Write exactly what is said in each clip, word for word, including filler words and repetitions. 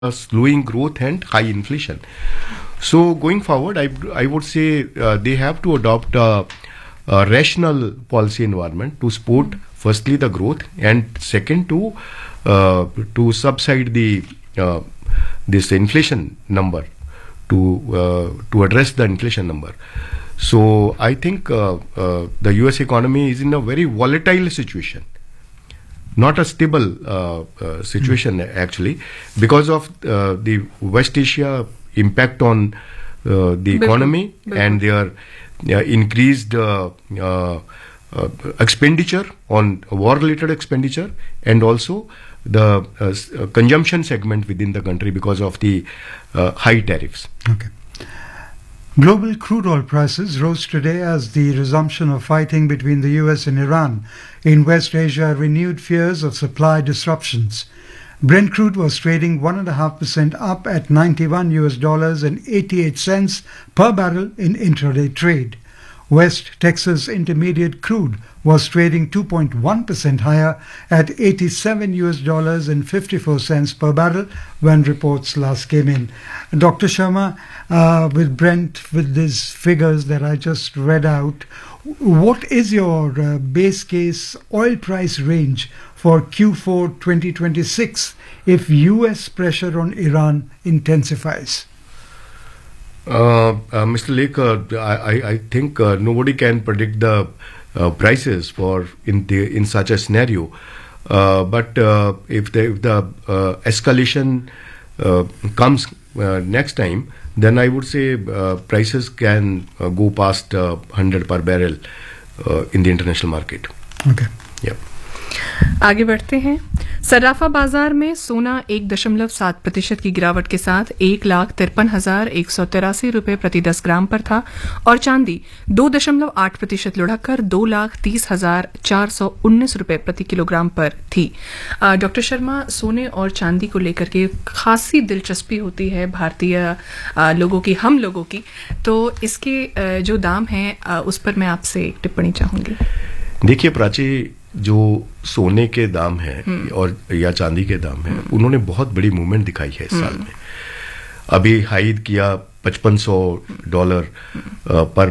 uh, slowing growth and high inflation. So going forward, I, I would say uh, they have to adopt a, a rational policy environment to support firstly the growth and second to uh, to subside the uh, this inflation number to uh, to address the inflation number. So I think uh, uh, the U S economy is in a very volatile situation, not a stable uh, uh, situation mm. actually, because of uh, the West Asia impact on uh, the economy Bilkul. Bilkul. and their uh, increased uh, uh, uh, expenditure on war-related expenditure, and also the uh, uh, consumption segment within the country because of the uh, high tariffs. Okay. Global crude oil prices rose today as the resumption of fighting between the U S and Iran in West Asia renewed fears of supply disruptions. Brent crude was trading one and a half percent up at ninety-one U S dollars and eighty-eight cents per barrel in intraday trade. West Texas Intermediate crude was trading two point one percent higher at eighty-seven U S dollars and fifty-four cents per barrel when reports last came in. Doctor Sharma, uh, with Brent, with these figures that I just read out, what is your uh, base case oil price range for Q four twenty twenty-six if U S pressure on Iran intensifies? Uh, uh, Mister Lake, uh, I, I think uh, nobody can predict the uh, prices for in the in such a scenario. Uh, but uh, if the, if the uh, escalation uh, comes uh, next time, then I would say uh, prices can uh, go past uh, one hundred per barrel uh, in the international market. Okay. Yeah. आगे बढ़ते हैं। सर्राफा बाजार में सोना एक दशमलव सात प्रतिशत की गिरावट के साथ एक लाख तिरपन हजार एक सौ तिरासी रुपये प्रति दस ग्राम पर था और चांदी दो दशमलव आठ प्रतिशत लुढ़क कर दो लाख तीस हजार चार सौ उन्नीस रुपये प्रति किलोग्राम पर थी। डॉक्टर शर्मा, सोने और चांदी को लेकर के खासी दिलचस्पी होती है भारतीय लोगों की, हम लोगों की, तो इसके जो दाम हैं उस पर मैं आपसे एक टिप्पणी चाहूंगी। देखिए प्राची, जो सोने के दाम हैं और या चांदी के दाम हैं, उन्होंने बहुत बड़ी मूवमेंट दिखाई है इस साल में। अभी हाई किया पचपन सौ डॉलर पर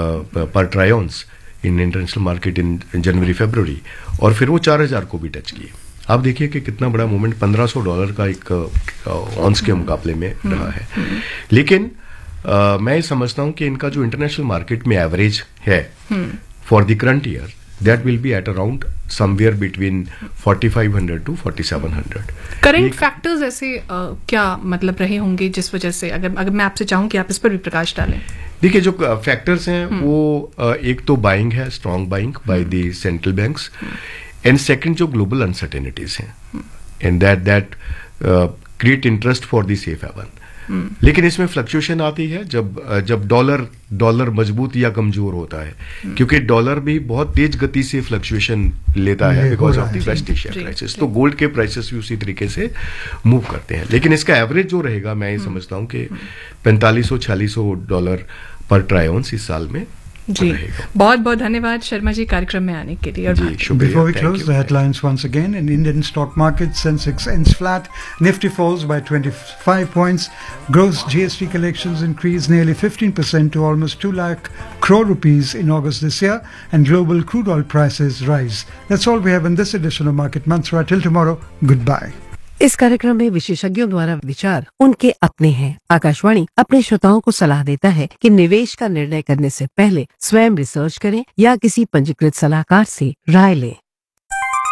पर try ऑन्स in international market in जनवरी फरवरी, और फिर वो चार हजार को भी टच किए। आप देखिए कि कितना बड़ा मूवमेंट पंद्रह सौ डॉलर का एक ऑन्स के मुकाबले में रहा है। लेकिन uh, मैं समझता हूं कि इनका जो इंटरनेशनल मार्केट में एवरेज है for the current year, that will be at around somewhere between forty-five hundred to forty-seven hundred. Current factors ऐसे uh, क्या मतलब रहे होंगे जिस वजह से, अगर अगर मैं आपसे चाहूं कि आप इस पर भी प्रकाश डालें? देखिए, जो फैक्टर्स हैं वो uh, एक तो बाइंग है, strong buying by the central banks, and second जो ग्लोबल अनसर्टेनिटीज हैं, and that that create interest for the safe haven. लेकिन इसमें फ्लक्चुएशन आती है जब जब डॉलर डॉलर मजबूत या कमजोर होता है, क्योंकि डॉलर भी बहुत तेज गति से फ्लक्चुएशन लेता है because of the waste Asia crisis. तो गोल्ड के प्राइसेस भी उसी तरीके से मूव करते हैं, लेकिन इसका एवरेज जो रहेगा, मैं ये समझता हूं कि पैंतालीस सौ छियालीस सौ डॉलर पर ट्राई ऑन्स इस साल में जी। बहुत बहुत धन्यवाद शर्मा जी कार्यक्रम में आने के लिए। Before we close, the headlines once again. In Indian stock market, Sensex ends flat, Nifty falls by twenty-five points, gross G S T collections increased nearly fifteen percent to almost two lakh crore rupees in August this year, and global crude oil prices rise. That's all we have in this edition of Market Mantra. Till tomorrow, goodbye. इस कार्यक्रम में विशेषज्ञों द्वारा विचार उनके अपने हैं। आकाशवाणी अपने श्रोताओं को सलाह देता है कि निवेश का निर्णय करने से पहले स्वयं रिसर्च करें या किसी पंजीकृत सलाहकार से राय लें।